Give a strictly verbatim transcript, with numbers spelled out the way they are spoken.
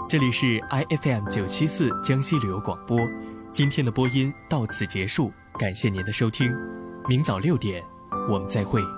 这里是 I F M 九七四江西旅游广播，今天的播音到此结束，感谢您的收听，明早六点我们再会。